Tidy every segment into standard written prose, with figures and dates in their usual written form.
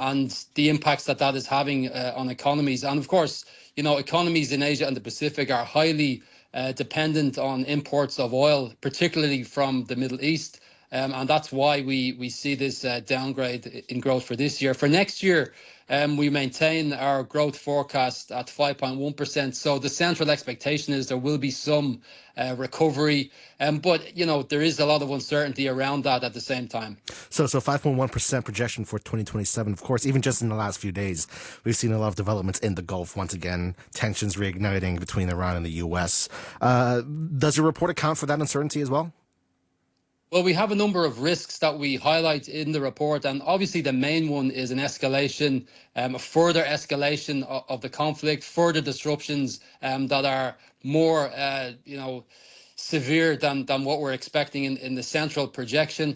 and the impacts that that is having on economies. And of course, economies in Asia and the Pacific are highly dependent on imports of oil, particularly from the Middle East. And that's why we see this downgrade in growth for this year. For next year, we maintain our growth forecast at 5.1%. So the central expectation is there will be some recovery, but there is a lot of uncertainty around that at the same time. So 5.1% projection for 2027. Of course, even just in the last few days, we've seen a lot of developments in the Gulf once again, tensions reigniting between Iran and the U.S. Does your report account for that uncertainty as well? Well, we have a number of risks that we highlight in the report, and obviously the main one is an escalation, a further escalation of the conflict, further disruptions that are more, severe than what we're expecting in the central projection.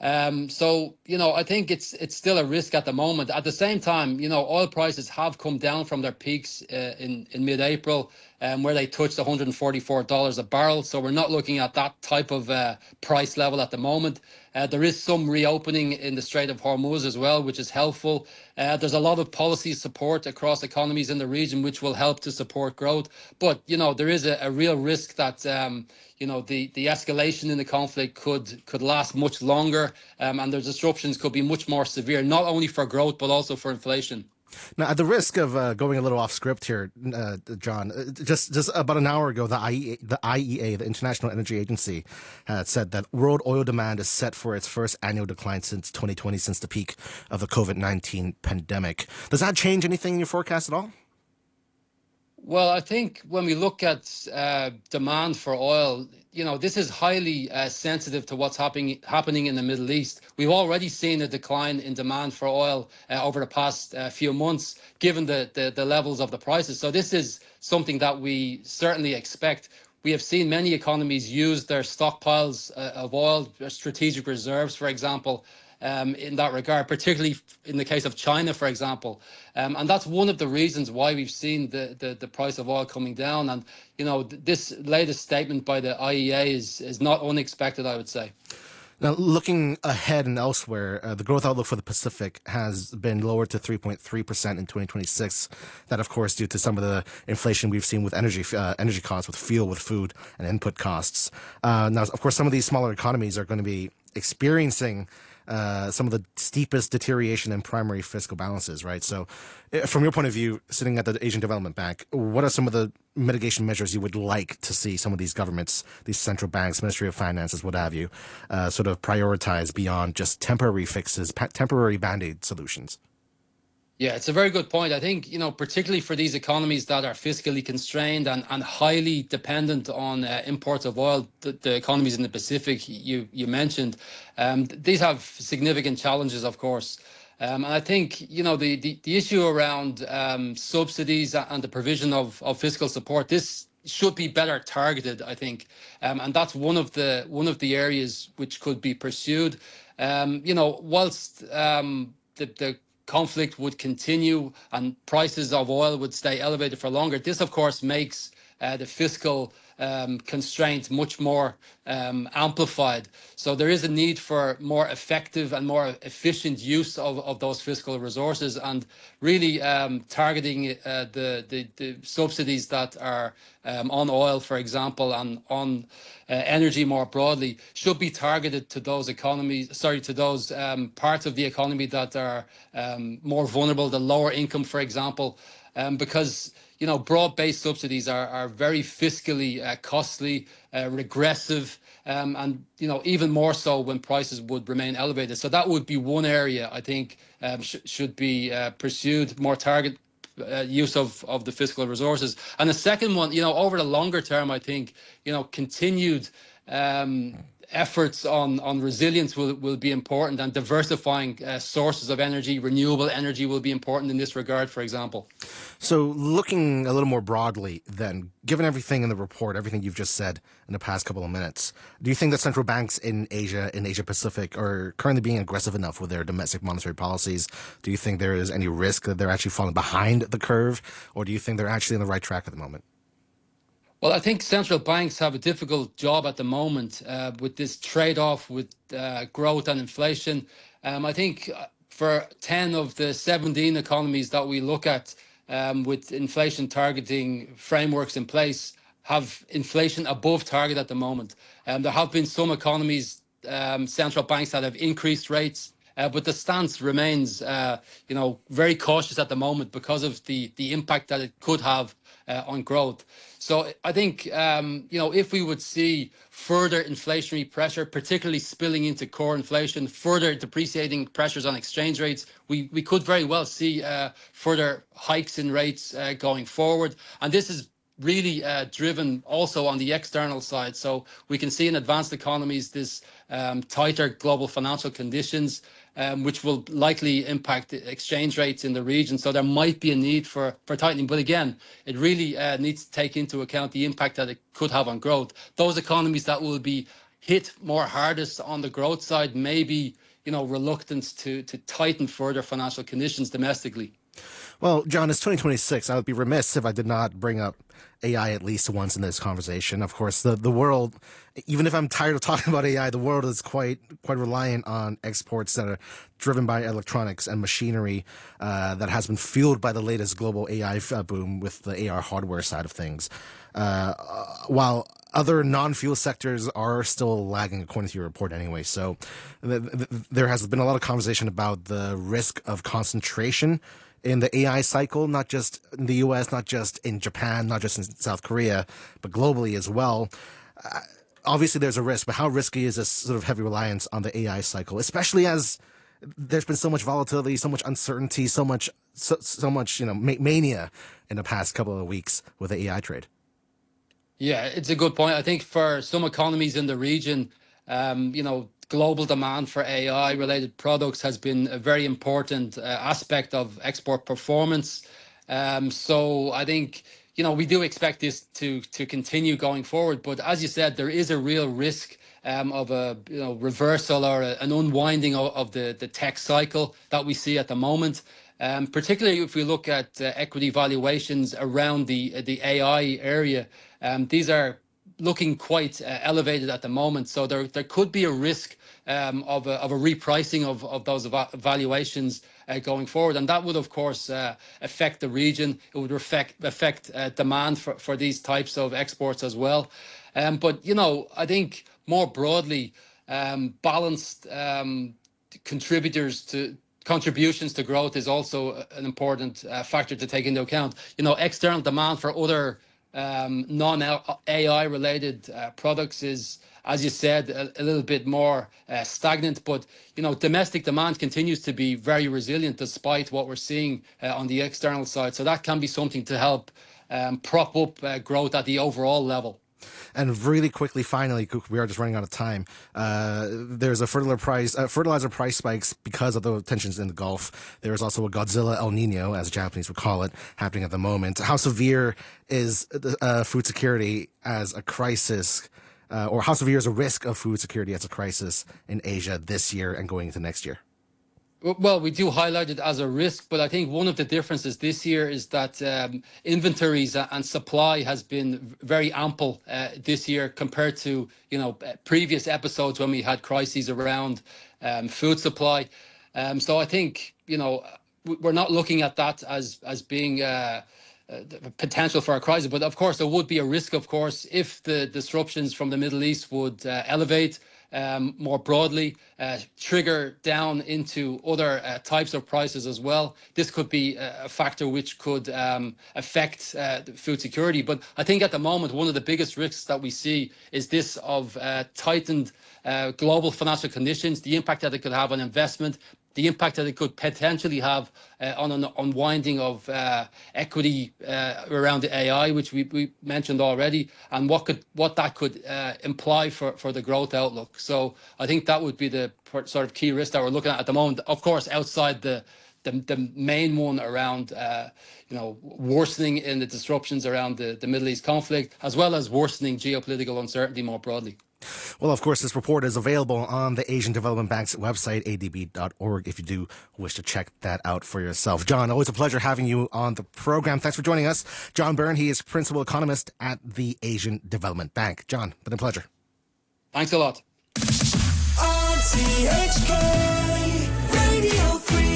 I think it's still a risk at the moment. At the same time, oil prices have come down from their peaks in mid-April, where they touched $144 a barrel. So we're not looking at that type of price level at the moment. There is some reopening in the Strait of Hormuz as well, which is helpful. There's a lot of policy support across economies in the region, which will help to support growth. But, there is a real risk that, the escalation in the conflict could last much longer, and the disruptions could be much more severe, not only for growth, but also for inflation. Now, at the risk of going a little off script here, John, just about an hour ago, the IEA, the International Energy Agency, had said that world oil demand is set for its first annual decline since 2020, since the peak of the COVID-19 pandemic. Does that change anything in your forecast at all? Well, I think when we look at demand for oil, this is highly sensitive to what's happening in the Middle East. We've already seen a decline in demand for oil over the past few months, given the levels of the prices. So this is something that we certainly expect. We have seen many economies use their stockpiles of oil, their strategic reserves, for example, in that regard, particularly in the case of China, for example. And that's one of the reasons why we've seen the price of oil coming down. And, this latest statement by the IEA is not unexpected, I would say. Now, looking ahead and elsewhere, the growth outlook for the Pacific has been lowered to 3.3% in 2026. That, of course, due to some of the inflation we've seen with energy costs, with fuel, with food, and input costs. Now, of course, some of these smaller economies are going to be experiencing some of the steepest deterioration in primary fiscal balances, right? So from your point of view, sitting at the Asian Development Bank, what are some of the mitigation measures you would like to see some of these governments, these central banks, Ministry of Finances, what have you, sort of prioritize beyond just temporary fixes, temporary Band-Aid solutions? Yeah, it's a very good point. I think, particularly for these economies that are fiscally constrained and highly dependent on imports of oil, the economies in the Pacific you mentioned, these have significant challenges, of course. And I think, the issue around subsidies and the provision of fiscal support, this should be better targeted, I think. And that's one of the areas which could be pursued. Whilst the conflict would continue and prices of oil would stay elevated for longer, this, of course, makes the fiscal constraints much more amplified. So there is a need for more effective and more efficient use of those fiscal resources, and really targeting the subsidies that are on oil, for example, and on energy more broadly, should be targeted to those parts of the economy that are more vulnerable, the lower income, for example, because broad-based subsidies are very fiscally costly, regressive, and even more so when prices would remain elevated. So that would be one area I think should be pursued, more target use of the fiscal resources. And the second one, over the longer term, I think continued efforts on resilience will be important, and diversifying sources of energy, renewable energy, will be important in this regard, for example. So looking a little more broadly then, given everything in the report, everything you've just said in the past couple of minutes, do you think that central banks in Asia Pacific are currently being aggressive enough with their domestic monetary policies? Do you think there is any risk that they're actually falling behind the curve, or do you think they're actually on the right track at the moment? Well, I think central banks have a difficult job at the moment with this trade-off with growth and inflation. I think for 10 of the 17 economies that we look at with inflation targeting frameworks in place have inflation above target at the moment. There have been some economies, central banks that have increased rates, but the stance remains, very cautious at the moment because of the impact that it could have on growth. So I think, if we would see further inflationary pressure, particularly spilling into core inflation, further depreciating pressures on exchange rates, we could very well see further hikes in rates going forward. And this is really driven also on the external side. So we can see in advanced economies this tighter global financial conditions, which will likely impact exchange rates in the region. So there might be a need for tightening. But again, it really needs to take into account the impact that it could have on growth. Those economies that will be hit more hardest on the growth side may be, reluctance to tighten further financial conditions domestically. Well, John, it's 2026. I would be remiss if I did not bring up AI at least once in this conversation. Of course, the world, even if I'm tired of talking about AI, the world is quite reliant on exports that are driven by electronics and machinery that has been fueled by the latest global AI boom with the AR hardware side of things. While other non-fuel sectors are still lagging, according to your report anyway. So there has been a lot of conversation about the risk of concentration in the AI cycle, not just in the US, not just in Japan, not just in South Korea, but globally as well. Obviously, there's a risk, but how risky is this sort of heavy reliance on the AI cycle, especially as there's been so much volatility, so much uncertainty, so much mania in the past couple of weeks with the AI trade? Yeah, it's a good point. I think for some economies in the region, global demand for AI-related products has been a very important aspect of export performance. So I think, we do expect this to continue going forward. But as you said, there is a real risk of a reversal or an unwinding of the tech cycle that we see at the moment. Particularly if we look at equity valuations around the AI area, these are looking quite elevated at the moment. So there could be a risk of a repricing of those valuations going forward. And that would, of course, affect the region. It would affect demand for these types of exports as well. But, I think more broadly, balanced contributions to growth is also an important factor to take into account. External demand for other non-AI related products is, as you said, a little bit more stagnant, but domestic demand continues to be very resilient despite what we're seeing on the external side. So that can be something to help prop up growth at the overall level. And really quickly, finally, we are just running out of time. There's a fertilizer price spikes because of the tensions in the Gulf. There's also a Godzilla El Nino, as Japanese would call it, happening at the moment. How severe is food security as a crisis, or how severe is a risk of food security as a crisis in Asia this year and going into next year? Well, we do highlight it as a risk, but I think one of the differences this year is that inventories and supply has been very ample this year compared to previous episodes when we had crises around food supply. So I think we're not looking at that as being the potential for a crisis, but of course there would be a risk, of course, if the disruptions from the Middle East would elevate more broadly, trigger down into other types of prices as well. This could be a factor which could affect food security. But I think at the moment, one of the biggest risks that we see is this of tightened global financial conditions, the impact that it could have on investment, the impact that it could potentially have on an unwinding of equity around the AI, which we mentioned already, and what that could imply for the growth outlook. So I think that would be the sort of key risk that we're looking at the moment. Of course, outside the main one around worsening in the disruptions around the Middle East conflict, as well as worsening geopolitical uncertainty more broadly. Well, of course, this report is available on the Asian Development Bank's website, adb.org, if you do wish to check that out for yourself. John, always a pleasure having you on the program. Thanks for joining us. John Byrne, he is principal economist at the Asian Development Bank. John, been a pleasure. Thanks a lot. RTHK Radio 3.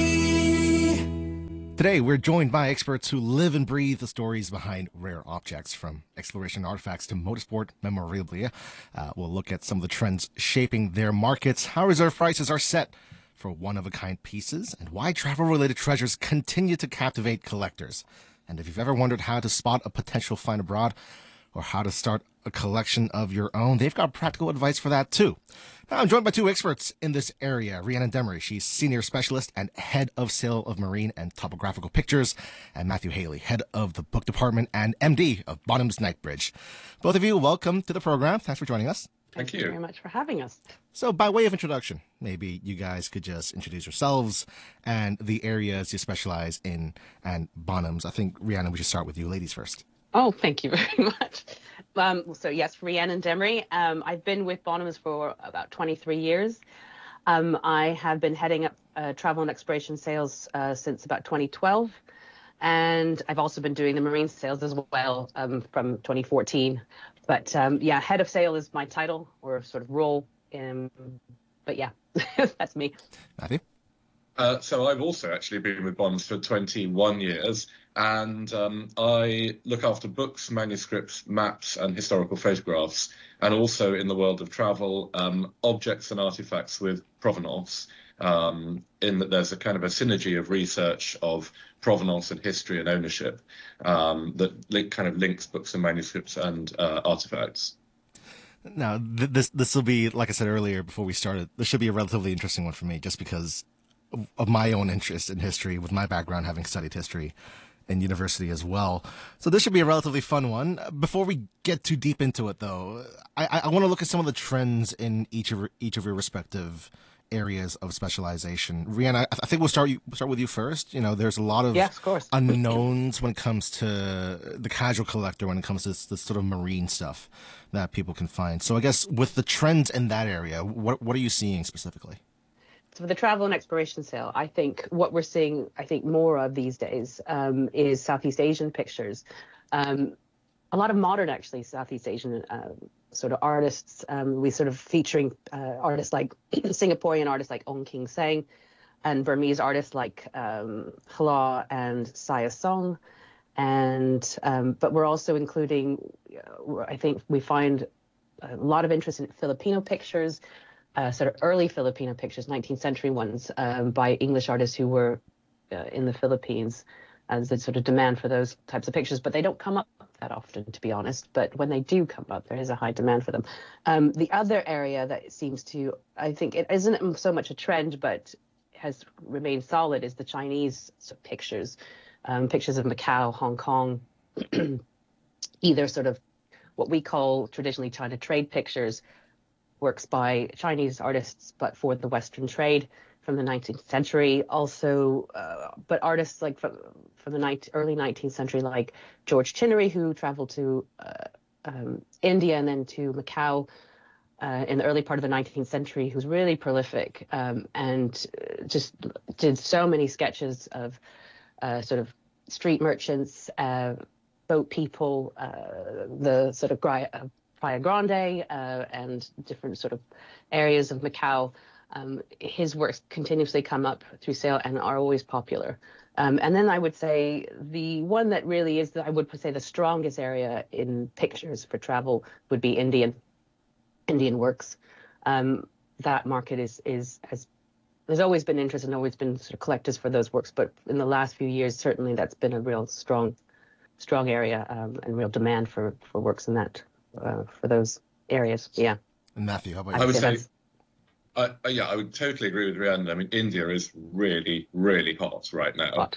Today, we're joined by experts who live and breathe the stories behind rare objects, from exploration artifacts to motorsport memorabilia. We'll look at some of the trends shaping their markets, how reserve prices are set for one-of-a-kind pieces, and why travel-related treasures continue to captivate collectors. And if you've ever wondered how to spot a potential find abroad or how to start a collection of your own, they've got practical advice for that too. Now, I'm joined by two experts in this area. Rhiannon Demery, she's Senior Specialist and Head of Sale of Marine and Topographical Pictures, and Matthew Haley, Head of the Book Department and MD of Bonhams Knightsbridge. Both of you, welcome to the program. Thanks for joining us. Thank you very much for having us. So, by way of introduction, maybe you guys could just introduce yourselves and the areas you specialize in and Bonhams. I think, Rhiannon, we should start with you ladies first. Oh, thank you very much. So yes, Rhiannon Demery. I've been with Bonhams for about 23 years. I have been heading up travel and exploration sales since about 2012. And I've also been doing the marine sales as well from 2014. But yeah, head of sale is my title or sort of role. But yeah, that's me. Matthew? So I've also actually been with Bonds for 21 years, and I look after books, manuscripts, maps, and historical photographs, and also in the world of travel, objects and artifacts with provenance, in that there's a kind of a synergy of research of provenance and history and ownership that kind of links books and manuscripts and artifacts. Now, this will be, like I said earlier before we started, this should be a relatively interesting one for me, just because of my own interest in history, with my background having studied history in university as well. So this should be a relatively fun one. Before we get too deep into it, though, I want to look at some of the trends in each of your respective areas of specialization. Rhiannon, I think we'll start with you first. You know, there's a lot of, of course, unknowns when it comes to the casual collector, when it comes to this sort of marine stuff that people can find. So I guess with the trends in that area, what are you seeing specifically? So for the travel and exploration sale, I think what we're seeing, more of these days is Southeast Asian pictures. A lot of modern, actually, Southeast Asian sort of artists. We sort of featuring artists like Singaporean artists like Ong King Seng, and Burmese artists like Hala and Saya Song. And but we're also including, I think we find a lot of interest in Filipino pictures. Sort of early Filipino pictures, 19th century ones, by English artists who were in the Philippines, as the sort of demand for those types of pictures. But they don't come up that often, to be honest. But when they do come up, there is a high demand for them. The other area that seems to, I think it isn't so much a trend, but has remained solid, is the Chinese pictures, pictures of Macau, Hong Kong, either sort of what we call traditionally China trade pictures, works by Chinese artists, but for the Western trade from the 19th century. Also, but artists like from the early 19th century, like George Chinnery, who traveled to India and then to Macau in the early part of the 19th century, who's really prolific and just did so many sketches of sort of street merchants, boat people, the sort of Playa Grande and different sort of areas of Macau. His works continuously come up through sale and are always popular. And then I would say the one that really is, I would say, the strongest area in pictures for travel would be Indian works. That market is there's always been interest and always been sort of collectors for those works, but in the last few years, certainly that's been a real strong area and real demand for works in that. For those areas, yeah. And Matthew, how about you? I would say, I would totally agree with Rhiannon. I mean, India is really, really hot right now.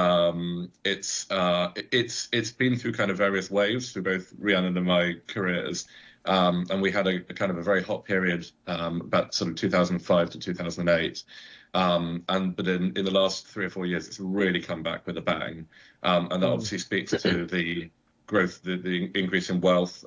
It's been through kind of various waves through both Rhiannon and my careers, and we had a kind of a very hot period about sort of 2005 to 2008. But in the last 3 or 4 years, it's really come back with a bang, and that obviously speaks to the growth, the increase in wealth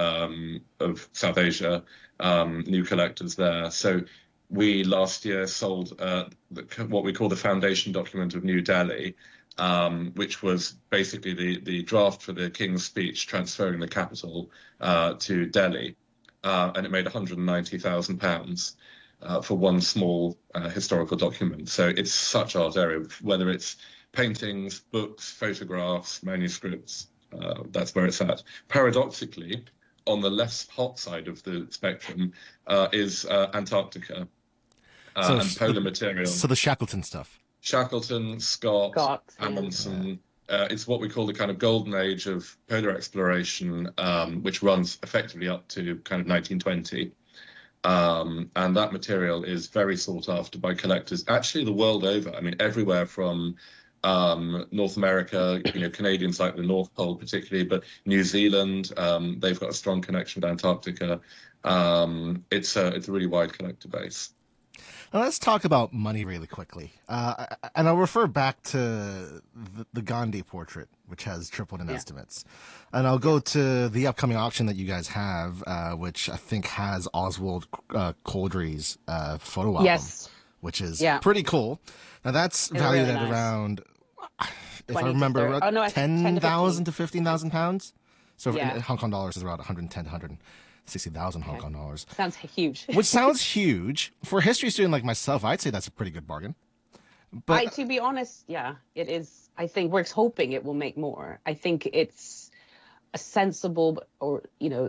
of South Asia, new collectors there. So we last year sold what we call the foundation document of New Delhi, which was basically the draft for the King's speech transferring the capital to Delhi, and it made £190,000 for one small historical document. So it's such art area, whether it's paintings, books, photographs, manuscripts. That's where it's at. Paradoxically, on the less hot side of the spectrum is Antarctica and polar material. So the Shackleton stuff. Shackleton, Scott, Amundsen. It's what we call the kind of golden age of polar exploration, which runs effectively up to kind of 1920. And that material is very sought after by collectors, actually the world over. I mean, everywhere from North America, Canadians like the North Pole particularly, but New Zealand, they've got a strong connection with Antarctica. It's a really wide collector base. Now let's talk about money really quickly. And I'll refer back to the Gandhi portrait, which has tripled in estimates. And I'll go to the upcoming auction that you guys have, which I think has Oswald Coldrey's photo album, which is pretty cool. Now that's valued really at around, if I remember, 10,000 to 15,000 pounds. So in Hong Kong dollars is around 110 to 160,000 Hong Kong dollars. Sounds huge. Which sounds huge. For a history student like myself, I'd say that's a pretty good bargain. But to be honest, it is. I think we're hoping it will make more. I think it's a sensible, or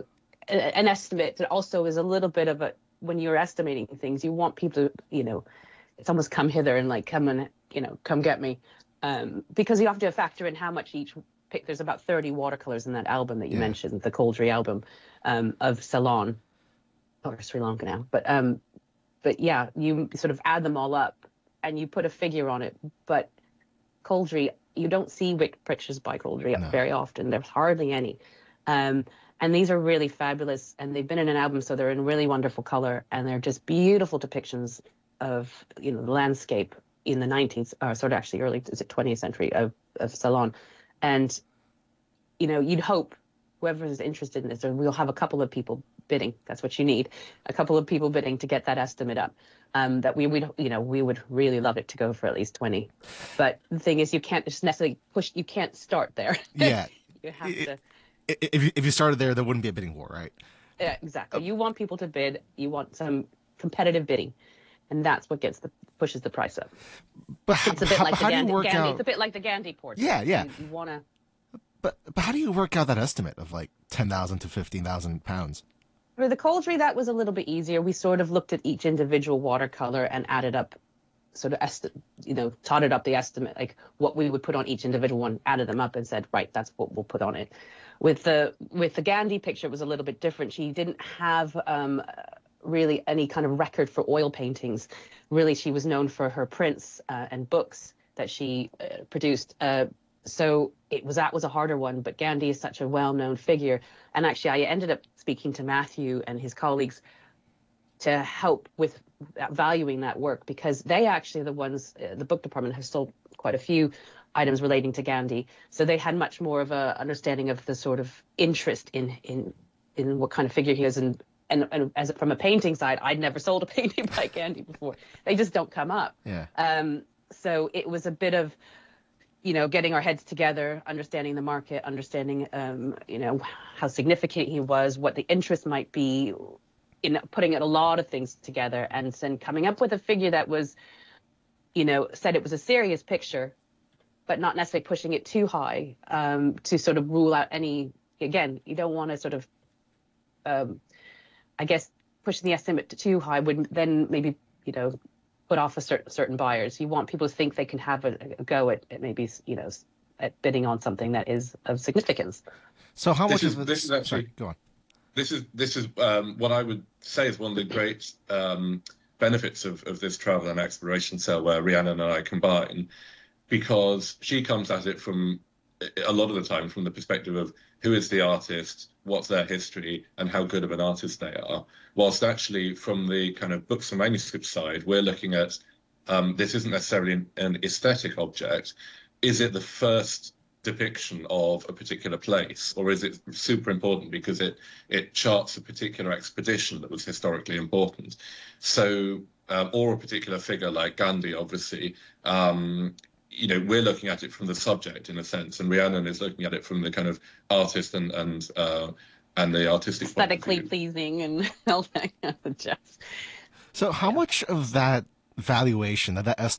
an estimate that also is a little bit of a, when you're estimating things, you want people to, it's almost come hither and like come and come get me, because you have to factor in how much each pick. There's about 30 watercolors in that album that you mentioned, the Coldrey album of Ceylon or Sri Lanka now, but you sort of add them all up and you put a figure on it. But Coldrey, you don't see pictures by Coldrey very often. There's hardly any. And these are really fabulous, and they've been in an album, so they're in really wonderful color, and they're just beautiful depictions of the landscape in the 19th, sort of actually early 20th century of Ceylon. And you'd hope whoever is interested in this, or we'll have a couple of people bidding. That's what you need, a couple of people bidding to get that estimate up. That we would really love it to go for at least 20. But the thing is, you can't just necessarily push. You can't start there. Yeah. You have to. If you started there wouldn't be a bidding war, right? Yeah, exactly. You want people to bid. You want some competitive bidding, and that's what pushes the price up. But it's a bit like the Gandhi. It's a bit like the Gandhi portrait. Yeah. You want to. But how do you work out that estimate of like 10,000 to 15,000 pounds? For the Coldrey, that was a little bit easier. We sort of looked at each individual watercolor and added up, sort of totted up the estimate, like what we would put on each individual one, added them up and said, right, that's what we'll put on it. With the Gandhi picture, it was a little bit different. She didn't have really any kind of record for oil paintings. Really, she was known for her prints and books that she produced. So that was a harder one, but Gandhi is such a well-known figure. And actually, I ended up speaking to Matthew and his colleagues to help with valuing that work, because they actually are the ones, the book department has sold quite a few items relating to Gandhi. So they had much more of a understanding of the sort of interest in what kind of figure he is. And as from a painting side, I'd never sold a painting by Gandhi before. They just don't come up. Yeah. So it was a bit of, getting our heads together, understanding the market, understanding, how significant he was, what the interest might be, putting a lot of things together, and then coming up with a figure that was, said it was a serious picture, but not necessarily pushing it too high, to sort of rule out any, again, you don't want to sort of, I guess, pushing the estimate too high would then maybe, put off certain buyers. You want people to think they can have a go at maybe, at bidding on something that is of significance. So how much is this? Actually, sorry, go on. This is what I would say is one of the great benefits of this travel and exploration sale, where Rhiannon and I combine, because she comes at it from a lot of the time from the perspective of who is the artist, what's their history, and how good of an artist they are. Whilst actually from the kind of books and manuscripts side, we're looking at this isn't necessarily an aesthetic object. Is it the first depiction of a particular place, or is it super important because it charts a particular expedition that was historically important? So, or a particular figure like Gandhi, obviously. We're looking at it from the subject in a sense, and Rhiannon is looking at it from the kind of artist and the artistic aesthetically pleasing and all that kind of jazz. So how much of that valuation, that estimate,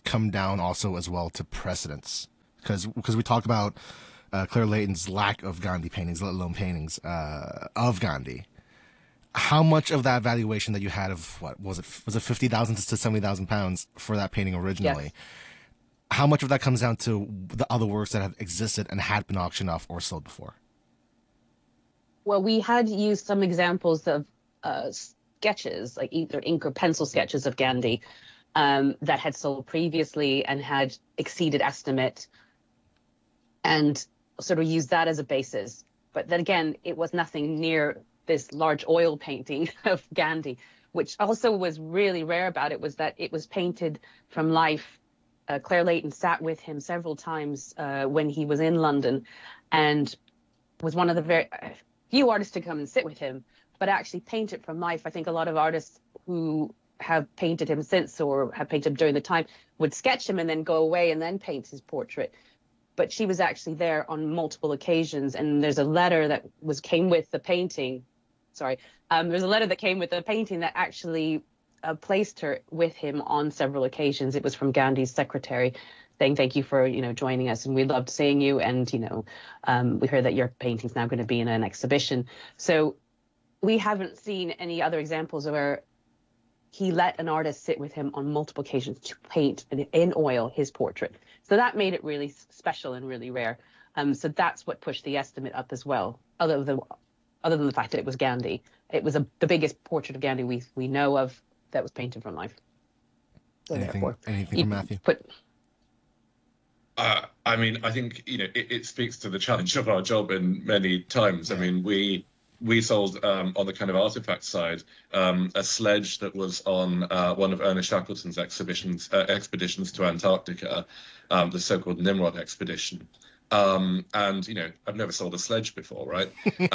come down also as well to precedence? Because we talk about Claire Leighton's lack of Gandhi paintings, let alone paintings of Gandhi. How much of that valuation that you had of what was it 50,000 to 70,000 pounds for that painting originally? Yes. How much of that comes down to the other works that have existed and had been auctioned off or sold before? Well, we had used some examples of sketches, like either ink or pencil sketches of Gandhi, that had sold previously and had exceeded estimate, and sort of used that as a basis. But then again, it was nothing near this large oil painting of Gandhi, which also was really rare about it, was that it was painted from life. Claire Leighton sat with him several times when he was in London, and was one of the very few artists to come and sit with him, but actually paint it from life. I think a lot of artists who have painted him since, or have painted him during the time, would sketch him and then go away and then paint his portrait. But she was actually there on multiple occasions, and there's a letter that came with the painting. There's a letter that came with the painting that actually placed her with him on several occasions. It was from Gandhi's secretary saying, thank you for, joining us, and we loved seeing you. And, we heard that your painting's now going to be in an exhibition. So we haven't seen any other examples where he let an artist sit with him on multiple occasions to paint in oil his portrait. So that made it really special and really rare. So that's what pushed the estimate up as well, other than the fact that it was Gandhi. It was the biggest portrait of Gandhi we know of that was painted from life. So anything from Matthew? I mean, I think, it speaks to the challenge of our job in many times. Yeah. I mean, we sold on the kind of artifact side a sledge that was on one of Ernest Shackleton's expeditions to Antarctica, the so-called Nimrod expedition. And I've never sold a sledge before, right?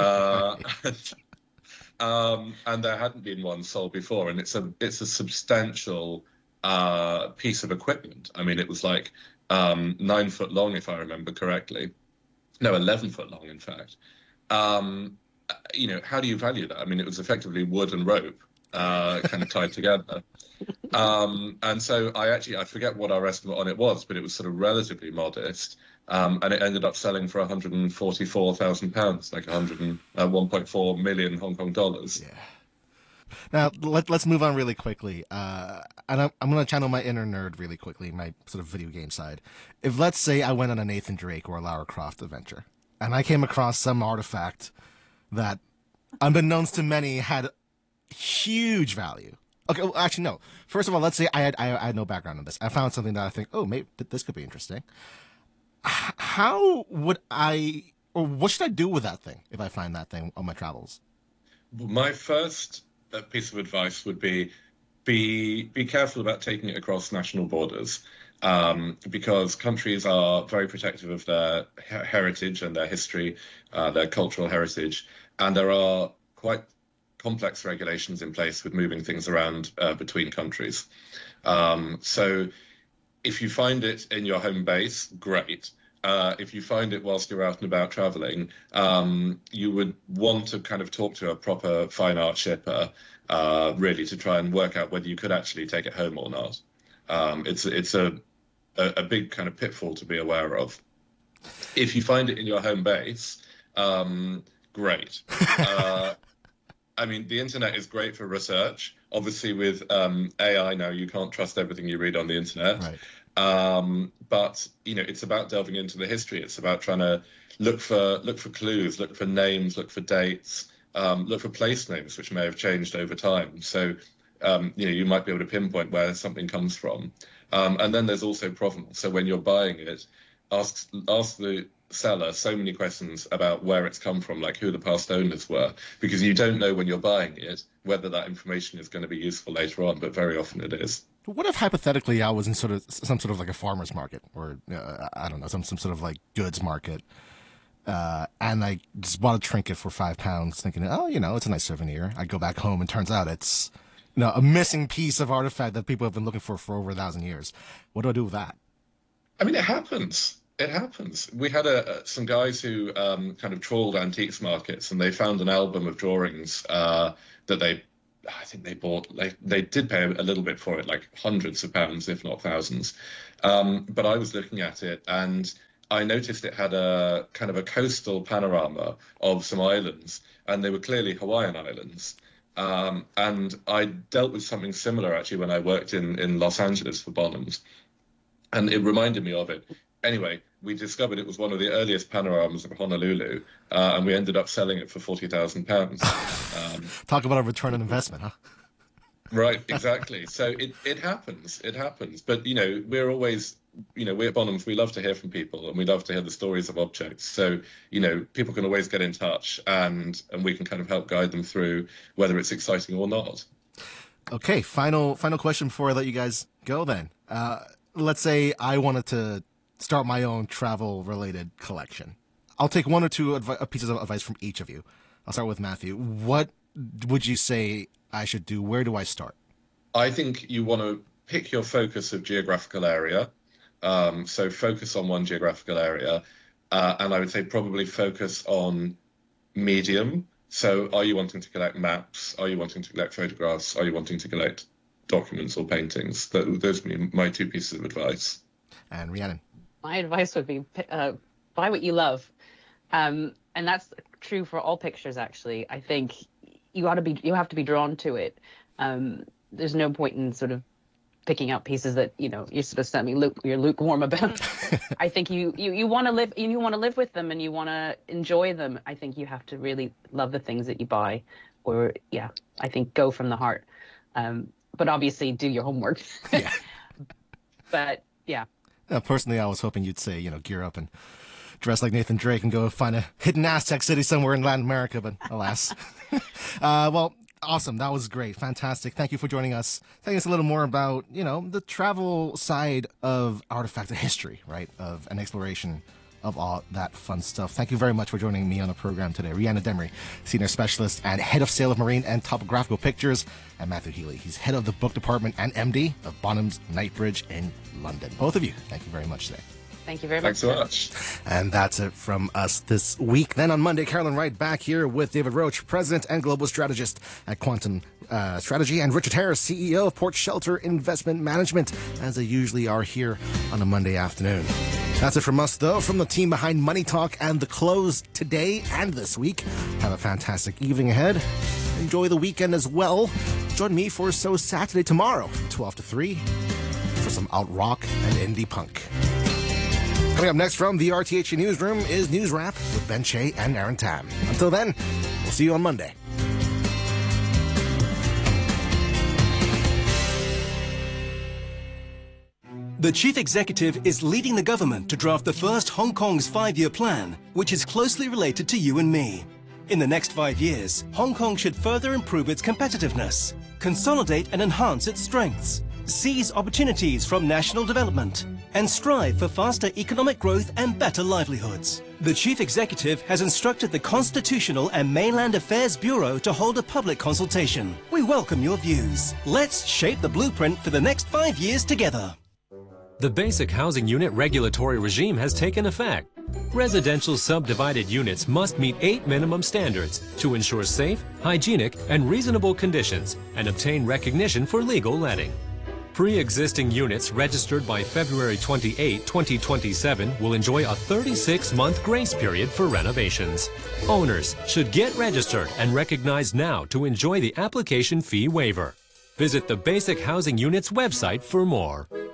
And there hadn't been one sold before, and it's a substantial piece of equipment. I mean, it was like 9 foot long, if I remember correctly. No, 11 foot long, in fact. How do you value that? I mean, it was effectively wood and rope kind of tied together. And so I forget what our estimate on it was, but it was sort of relatively modest. And it ended up selling for £144,000, like 1.4 million Hong Kong dollars. Yeah. Now, let's move on really quickly. And I'm going to channel my inner nerd really quickly, my sort of video game side. If, let's say, I went on a Nathan Drake or a Lara Croft adventure, and I came across some artifact that, unbeknownst to many, had huge value. Okay, well, actually, no. First of all, let's say I had no background on this. I found something that I think, maybe this could be interesting. How would or what should I do with that thing if I find that thing on my travels? My first piece of advice would be careful about taking it across national borders, because countries are very protective of their heritage and their history, their cultural heritage, and there are quite complex regulations in place with moving things around between countries. So if you find it in your home base, great. If you find it whilst you're out and about traveling, you would want to kind of talk to a proper fine art shipper, really, to try and work out whether you could actually take it home or not. It's a big kind of pitfall to be aware of. If you find it in your home base, great. I mean, the internet is great for research. Obviously, with AI now, you can't trust everything you read on the internet. Right. But it's about delving into the history. It's about trying to look for clues, look for names, look for dates, look for place names which may have changed over time. So you might be able to pinpoint where something comes from. And then there's also provenance. So when you're buying it, ask the seller so many questions about where it's come from, like who the past owners were, because you don't know when you're buying it whether that information is going to be useful later on, but very often it is. What if hypothetically I was in some sort of like a farmer's market, or I don't know, some sort of like goods market, and I just bought a trinket for £5, thinking, it's a nice souvenir. I go back home and turns out it's a missing piece of artifact that people have been looking for over 1,000 years. What do I do with that? I mean, it happens. It happens. We had some guys who kind of trawled antiques markets, and they found an album of drawings that they I think they bought, like, they did pay a little bit for it, like hundreds of pounds, if not thousands. But I was looking at it and I noticed it had a kind of a coastal panorama of some islands, and they were clearly Hawaiian islands. And I dealt with something similar actually when I worked in Los Angeles for Bonhams, and it reminded me of it. Anyway, we discovered it was one of the earliest panoramas of Honolulu, and we ended up selling it for £40,000. Talk about a return on investment, huh? Right, exactly. So it happens. But, we're always, we at Bonhams, we love to hear from people, and we love to hear the stories of objects. So, people can always get in touch, and we can kind of help guide them through whether it's exciting or not. Okay, final question before I let you guys go then. Let's say I wanted to start my own travel-related collection. I'll take one or two pieces of advice from each of you. I'll start with Matthew. What would you say I should do? Where do I start? I think you want to pick your focus of geographical area. So focus on one geographical area. And I would say probably focus on medium. So are you wanting to collect maps? Are you wanting to collect photographs? Are you wanting to collect documents or paintings? Those would be my two pieces of advice. And Rhiannon? My advice would be buy what you love. And that's true for all pictures, actually. I think you have to be drawn to it. There's no point in sort of picking out pieces that you're sort of you're lukewarm about. I think you want to live, and you want to live with them, and you want to enjoy them. I think you have to really love the things that you buy, or I think go from the heart. But obviously do your homework. Yeah. But yeah. Personally, I was hoping you'd say, gear up and dress like Nathan Drake and go find a hidden Aztec city somewhere in Latin America, but alas. Well, awesome. That was great. Fantastic. Thank you for joining us. Telling us a little more about, the travel side of artifact history, right? Of an exploration of all that fun stuff. Thank you very much for joining me on the program today. Rhiannon Demery, Senior Specialist and Head of Sale of Marine and Topographical Pictures, and Matthew Healy. He's Head of the Book Department and MD of Bonhams Knightsbridge in London. Both of you, thank you very much today. Thank you very Thanks much. so much. And that's it from us this week. Then on Monday, Carolyn Wright back here with David Roach, President and Global Strategist at Quantum Strategy, and Richard Harris, CEO of Port Shelter Investment Management, as they usually are here on a Monday afternoon. That's it from us, though, from the team behind Money Talk and The Close today and this week. Have a fantastic evening ahead. Enjoy the weekend as well. Join me for So Saturday tomorrow, 12 to 3, for some alt rock and indie punk. Coming up next from the RTHA Newsroom is News Wrap with Ben Shea and Aaron Tam. Until then, we'll see you on Monday. The chief executive is leading the government to draft the first Hong Kong's 5-year plan, which is closely related to you and me. In the next 5 years, Hong Kong should further improve its competitiveness, consolidate and enhance its strengths, seize opportunities from national development, and strive for faster economic growth and better livelihoods. The chief executive has instructed the Constitutional and Mainland Affairs Bureau to hold a public consultation. We welcome your views. Let's shape the blueprint for the next 5 years together. The Basic Housing Unit regulatory regime has taken effect. Residential subdivided units must meet 8 minimum standards to ensure safe, hygienic, and reasonable conditions and obtain recognition for legal letting. Pre-existing units registered by February 28, 2027 will enjoy a 36-month grace period for renovations. Owners should get registered and recognized now to enjoy the application fee waiver. Visit the Basic Housing Unit's website for more.